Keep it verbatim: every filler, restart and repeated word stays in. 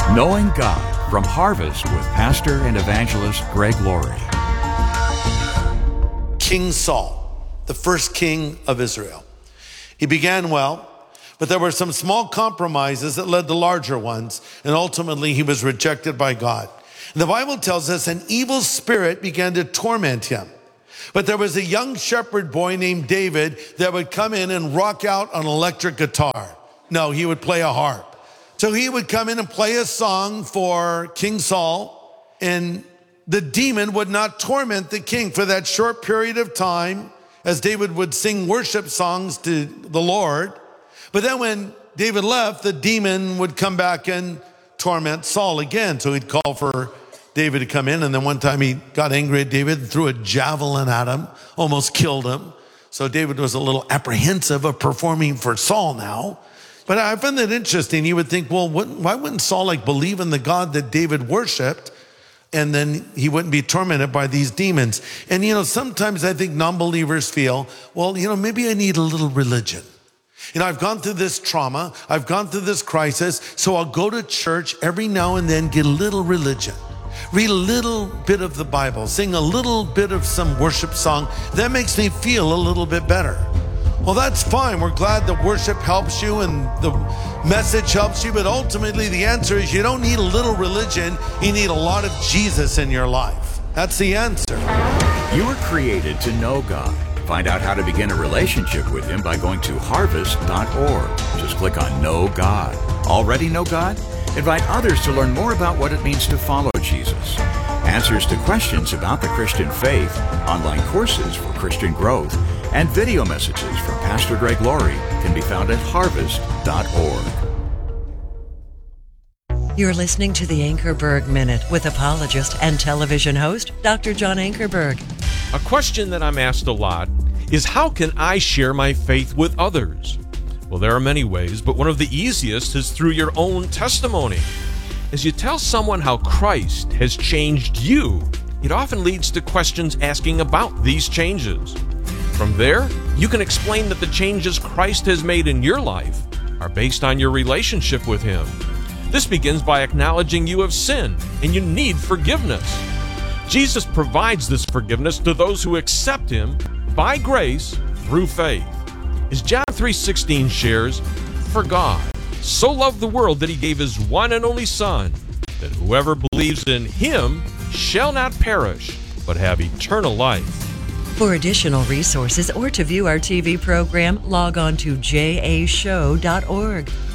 Knowing God from Harvest with pastor and evangelist Greg Laurie. King Saul, the first king of Israel. He began well, but there were some small compromises that led to larger ones, and ultimately he was rejected by God. And the Bible tells us an evil spirit began to torment him. But there was a young shepherd boy named David that would come in and rock out an electric guitar. No, he would play a harp. So he would come in and play a song for King Saul, and the demon would not torment the king for that short period of time as David would sing worship songs to the Lord. But then when David left, the demon would come back and torment Saul again. So he'd call for David to come in, and then one time he got angry at David and threw a javelin at him, almost killed him. So David was a little apprehensive of performing for Saul now. But I find that interesting. You would think, well, why wouldn't Saul like believe in the God that David worshiped, and then he wouldn't be tormented by these demons? And, you know, sometimes I think non-believers feel, well, you know, maybe I need a little religion. You know, I've gone through this trauma. I've gone through this crisis. So I'll go to church every now and then, get a little religion. Read a little bit of the Bible. Sing a little bit of some worship song. That makes me feel a little bit better. Well, that's fine. We're glad that worship helps you and the message helps you. But ultimately, the answer is you don't need a little religion. You need a lot of Jesus in your life. That's the answer. You were created to know God. Find out how to begin a relationship with Him by going to harvest dot org. Just click on Know God. Already know God? Invite others to learn more about what it means to follow Jesus. Answers to questions about the Christian faith, online courses for Christian growth, and video messages from Pastor Greg Laurie can be found at harvest dot org. You're listening to the Ankerberg Minute with apologist and television host, Doctor John Ankerberg. A question that I'm asked a lot is, how can I share my faith with others? Well, there are many ways, but one of the easiest is through your own testimony. As you tell someone how Christ has changed you, it often leads to questions asking about these changes. From there, you can explain that the changes Christ has made in your life are based on your relationship with Him. This begins by acknowledging you have sinned and you need forgiveness. Jesus provides this forgiveness to those who accept Him by grace through faith. As John three sixteen shares, "For God so loved the world that He gave His one and only Son, that whoever believes in Him shall not perish, but have eternal life." For additional resources or to view our T V program, log on to j a show dot org.